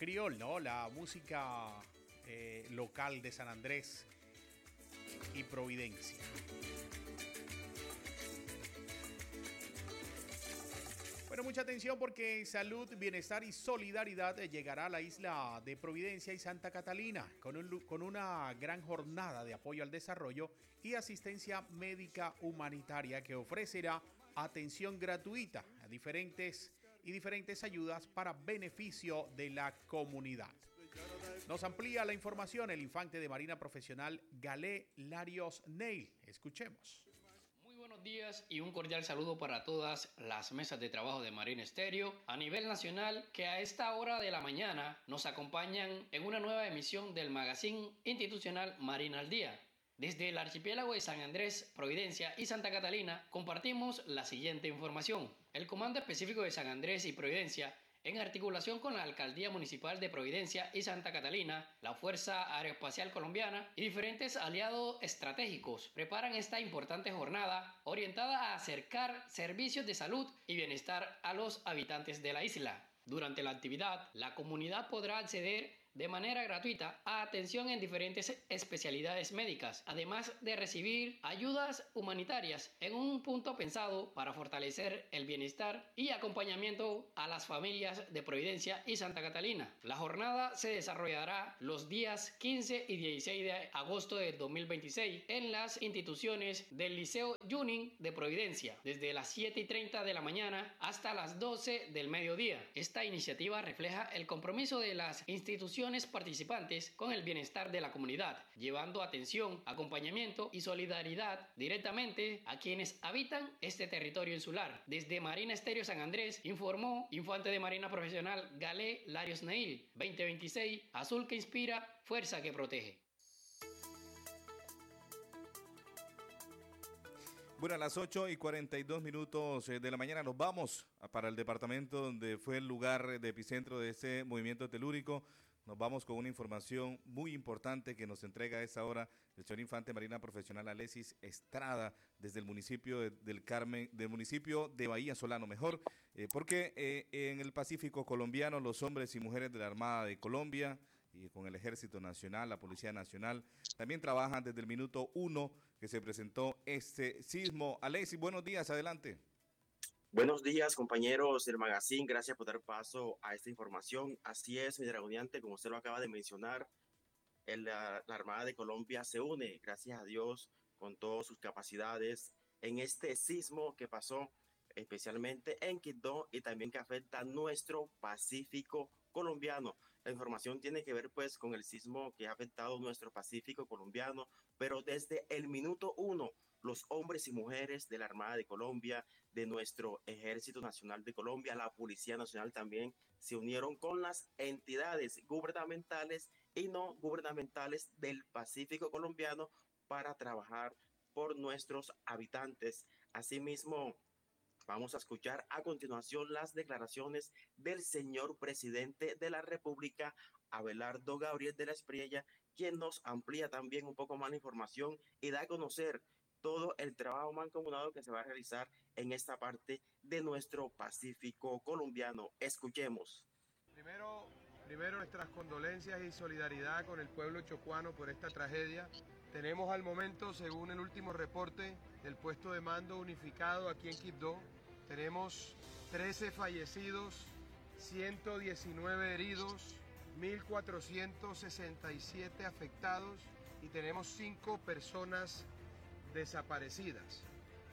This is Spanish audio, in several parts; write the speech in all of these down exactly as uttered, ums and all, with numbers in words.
criol, ¿no? La música eh, local de San Andrés y Providencia. Bueno, mucha atención porque Salud, Bienestar y Solidaridad llegará a la isla de Providencia y Santa Catalina con, un, con una gran jornada de apoyo al desarrollo y asistencia médica humanitaria que ofrecerá atención gratuita a diferentes y diferentes ayudas para beneficio de la comunidad. Nos amplía la información el infante de Marina Profesional Galé Larios Neil. Escuchemos. Muy buenos días y un cordial saludo para todas las mesas de trabajo de Marina Estéreo a nivel nacional que a esta hora de la mañana nos acompañan en una nueva emisión del magazine institucional Marina al Día. Desde el archipiélago de San Andrés, Providencia y Santa Catalina compartimos la siguiente información. El Comando Específico de San Andrés y Providencia, en articulación con la Alcaldía Municipal de Providencia y Santa Catalina, la Fuerza Aeroespacial Colombiana y diferentes aliados estratégicos, preparan esta importante jornada orientada a acercar servicios de salud y bienestar a los habitantes de la isla. Durante la actividad, la comunidad podrá acceder de manera gratuita a atención en diferentes especialidades médicas, además de recibir ayudas humanitarias en un punto pensado para fortalecer el bienestar y acompañamiento a las familias de Providencia y Santa Catalina. La jornada se desarrollará los días quince y dieciséis de agosto de dos mil veintiséis en las instituciones del Liceo Junín de Providencia, desde las siete y treinta de la mañana hasta las doce del mediodía. Esta iniciativa refleja el compromiso de las instituciones participantes con el bienestar de la comunidad, llevando atención, acompañamiento y solidaridad directamente a quienes habitan este territorio insular. Desde Marina Estéreo San Andrés informó Infante de Marina Profesional Galé Larios Neil. veinte veintiséis, azul que inspira, fuerza que protege. Bueno, a las ocho y cuarenta y dos minutos de la mañana nos vamos para el departamento donde fue el lugar de epicentro de ese movimiento telúrico. Nos vamos con una información muy importante que nos entrega a esta hora el señor Infante Marina Profesional Alexis Estrada desde el municipio de, del Carmen, del municipio de Bahía Solano, mejor, eh, porque eh, en el Pacífico colombiano los hombres y mujeres de la Armada de Colombia y con el Ejército Nacional, la Policía Nacional, también trabajan desde el minuto uno que se presentó este sismo. Alexis, buenos días, adelante. Buenos días, compañeros del magazine. Gracias por dar paso a esta información. Así es, mi dragoniante, como usted lo acaba de mencionar, el, la, la Armada de Colombia se une, gracias a Dios, con todas sus capacidades en este sismo que pasó especialmente en Quibdó y también que afecta a nuestro Pacífico colombiano. La información tiene que ver pues con el sismo que ha afectado nuestro Pacífico colombiano, pero desde el minuto uno, los hombres y mujeres de la Armada de Colombia, de nuestro Ejército Nacional de Colombia, la Policía Nacional también, se unieron con las entidades gubernamentales y no gubernamentales del Pacífico colombiano para trabajar por nuestros habitantes. Asimismo, vamos a escuchar a continuación las declaraciones del señor presidente de la República, Abelardo Gabriel de la Espriella, quien nos amplía también un poco más la información y da a conocer todo el trabajo mancomunado que se va a realizar en esta parte de nuestro Pacífico colombiano. Escuchemos. Primero, primero nuestras condolencias y solidaridad con el pueblo chocuano por esta tragedia. Tenemos al momento, según el último reporte del puesto de mando unificado aquí en Quibdó, tenemos trece fallecidos, ciento diecinueve heridos, mil cuatrocientos sesenta y siete afectados y tenemos cinco personas desaparecidas.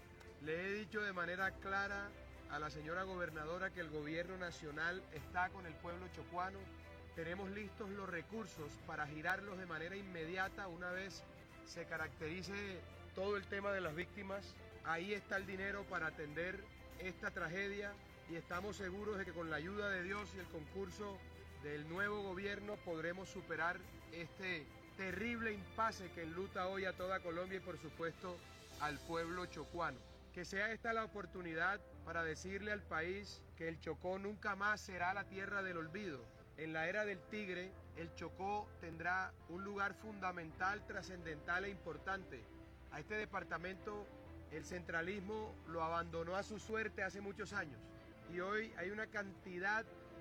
Le he dicho de manera clara a la señora gobernadora que el gobierno nacional está con el pueblo chocuano. Tenemos listos los recursos para girarlos de manera inmediata una vez se caracterice todo el tema de las víctimas. Ahí está el dinero para atender esta tragedia y estamos seguros de que con la ayuda de Dios y el concurso del nuevo gobierno podremos superar este terrible impasse que enluta hoy a toda Colombia y por supuesto al pueblo chocuano. Que sea esta la oportunidad para decirle al país que el Chocó nunca más será la tierra del olvido. En la era del tigre, el Chocó tendrá un lugar fundamental, trascendental e importante. A este departamento el centralismo lo abandonó a su suerte hace muchos años y hoy hay una cantidad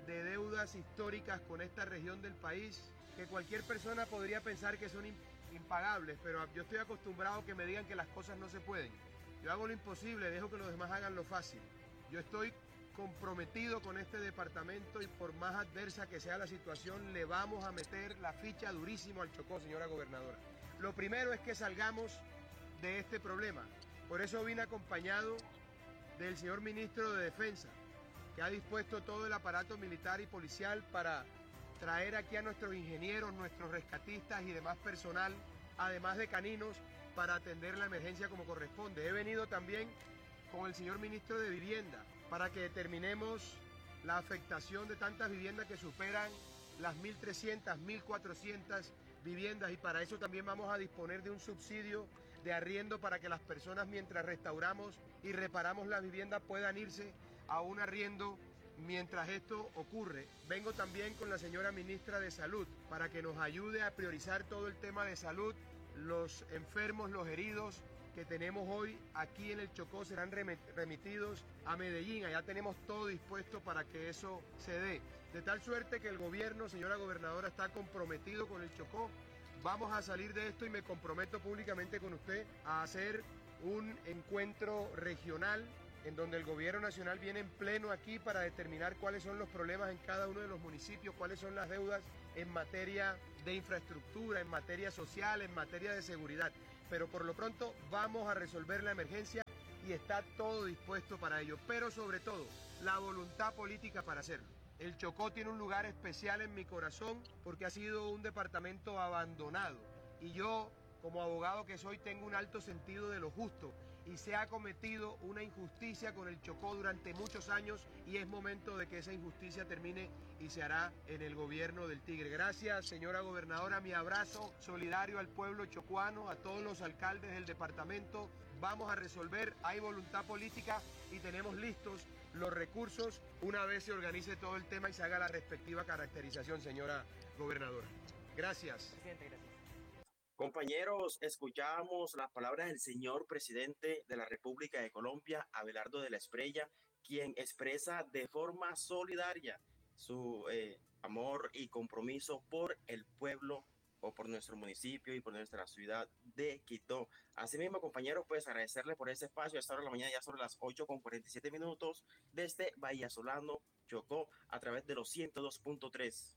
de deudas históricas con esta región del país que cualquier persona podría pensar que son impagables, pero yo estoy acostumbrado a que me digan que las cosas no se pueden. Yo hago lo imposible, dejo que los demás hagan lo fácil. Yo estoy comprometido con este departamento y por más adversa que sea la situación, le vamos a meter la ficha durísimo al Chocó, señora gobernadora. Lo primero es que salgamos de este problema. Por eso vine acompañado del señor ministro de Defensa, que ha dispuesto todo el aparato militar y policial para traer aquí a nuestros ingenieros, nuestros rescatistas y demás personal, además de caninos, para atender la emergencia como corresponde. He venido también con el señor ministro de Vivienda para que determinemos la afectación de tantas viviendas que superan las mil trescientas, mil cuatrocientas viviendas, y para eso también vamos a disponer de un subsidio de arriendo para que las personas, mientras restauramos y reparamos las viviendas, puedan irse a un arriendo mientras esto ocurre. Vengo también con la señora ministra de Salud para que nos ayude a priorizar todo el tema de salud. Los enfermos, los heridos que tenemos hoy aquí en el Chocó serán remitidos a Medellín. Allá tenemos todo dispuesto para que eso se dé. De tal suerte que el gobierno, señora gobernadora, está comprometido con el Chocó. Vamos a salir de esto y me comprometo públicamente con usted a hacer un encuentro regional en donde el gobierno nacional viene en pleno aquí para determinar cuáles son los problemas en cada uno de los municipios, cuáles son las deudas en materia de infraestructura, en materia social, en materia de seguridad. Pero por lo pronto vamos a resolver la emergencia y está todo dispuesto para ello. Pero sobre todo, la voluntad política para hacerlo. El Chocó tiene un lugar especial en mi corazón porque ha sido un departamento abandonado. Y yo, como abogado que soy, tengo un alto sentido de lo justo. Y se ha cometido una injusticia con el Chocó durante muchos años y es momento de que esa injusticia termine y se hará en el gobierno del Tigre. Gracias, señora gobernadora, mi abrazo solidario al pueblo chocuano, a todos los alcaldes del departamento. Vamos a resolver, hay voluntad política y tenemos listos los recursos una vez se organice todo el tema y se haga la respectiva caracterización, señora gobernadora. Gracias. Presidente, gracias. Compañeros, escuchamos las palabras del señor presidente de la República de Colombia, Abelardo de la Espriella, quien expresa de forma solidaria su eh, amor y compromiso por el pueblo o por nuestro municipio y por nuestra ciudad de Quito. Asimismo, compañeros, pues agradecerle por ese espacio. A esta hora de la mañana, ya sobre las ocho con cuarenta y siete minutos, desde Vallasolano, Chocó, a través de los ciento dos punto tres.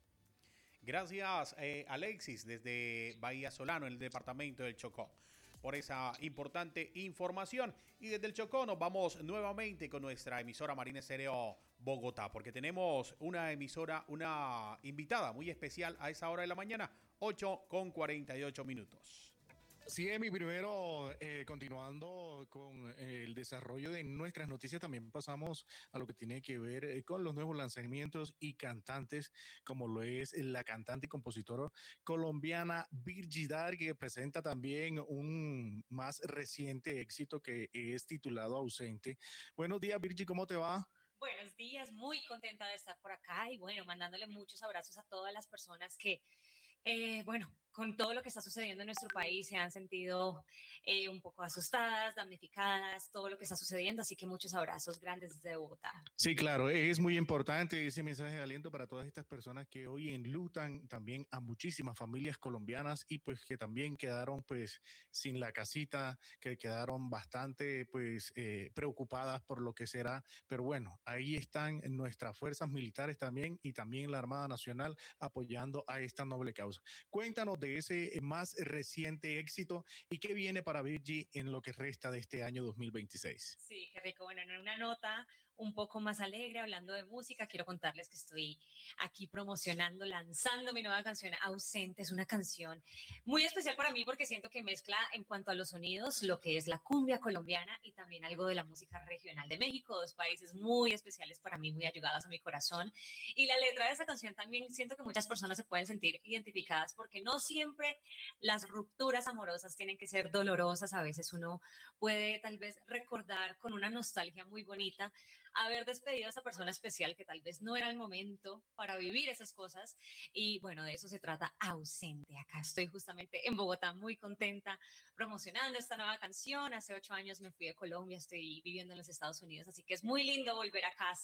Gracias, eh, Alexis, desde Vallasolano, en el departamento del Chocó, por esa importante información. Y desde el Chocó nos vamos nuevamente con nuestra emisora Marina Estéreo Bogotá, porque tenemos una emisora, una invitada muy especial a esa hora de la mañana, ocho con cuarenta y ocho minutos. Sí, Emi, primero, eh, continuando con eh, el desarrollo de nuestras noticias, también pasamos a lo que tiene que ver eh, con los nuevos lanzamientos y cantantes, como lo es la cantante y compositora colombiana Virgi Dar, que presenta también un más reciente éxito que es titulado Ausente. Buenos días, Virgi, ¿cómo te va? Buenos días, muy contenta de estar por acá y bueno, mandándole muchos abrazos a todas las personas que, eh, bueno, con todo lo que está sucediendo en nuestro país se han sentido eh, un poco asustadas, damnificadas, todo lo que está sucediendo, así que muchos abrazos grandes desde Bogotá. Sí, claro, es muy importante ese mensaje de aliento para todas estas personas que hoy enlutan, también a muchísimas familias colombianas y pues que también quedaron pues sin la casita, que quedaron bastante pues eh, preocupadas por lo que será, pero bueno, ahí están nuestras fuerzas militares también y también la Armada Nacional apoyando a esta noble causa. Cuéntanos de ese más reciente éxito y qué viene para Virgi en lo que resta de este año dos mil veintiséis. Sí, qué rico. Bueno, en una nota un poco más alegre, hablando de música, quiero contarles que estoy aquí promocionando, lanzando mi nueva canción Ausente. Es una canción muy especial para mí porque siento que mezcla en cuanto a los sonidos lo que es la cumbia colombiana y también algo de la música regional de México, dos países muy especiales para mí, muy allegados a mi corazón. Y la letra de esa canción también siento que muchas personas se pueden sentir identificadas porque no siempre las rupturas amorosas tienen que ser dolorosas. A veces uno puede tal vez recordar con una nostalgia muy bonita haber despedido a esa persona especial que tal vez no era el momento para vivir esas cosas y bueno, de eso se trata Ausente. Acá estoy justamente en Bogotá muy contenta promocionando esta nueva canción. Hace ocho años me fui de Colombia, estoy viviendo en los Estados Unidos, así que es muy lindo volver a casa,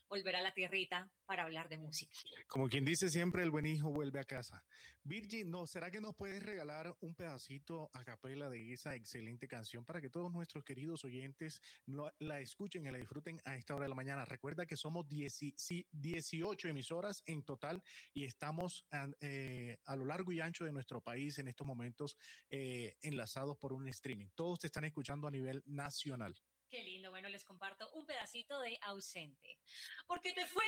volver a la tierrita para hablar de música. Como quien dice siempre, el buen hijo vuelve a casa. Virgi, ¿no, será que nos puedes regalar un pedacito a capela de esa excelente canción para que todos nuestros queridos oyentes lo, la escuchen y la disfruten a esta hora de la mañana? Recuerda que somos diez, sí, dieciocho emisoras en total y estamos a, eh, a lo largo y ancho de nuestro país en estos momentos eh, enlazados por un streaming. Todos te están escuchando a nivel nacional. Qué lindo. Bueno, les comparto un pedacito de Ausente. Porque te fue